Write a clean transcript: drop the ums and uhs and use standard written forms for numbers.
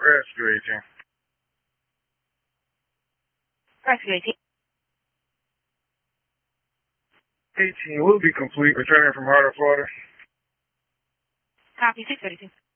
Rescue 18. Rescue 18. 18 will be complete, returning from Harder, Florida. Copy 632.